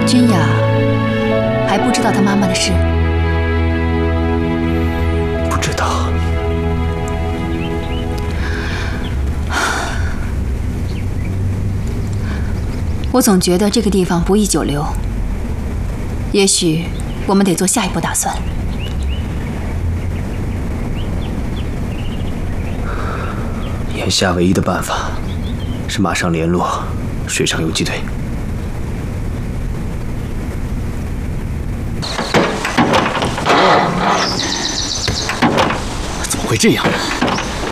君雅还不知道她妈妈的事？ 不知道。 我总觉得这个地方不宜久留，也许我们得做下一步打算。 眼下唯一的办法是马上联络水上游击队。 怎么会这样？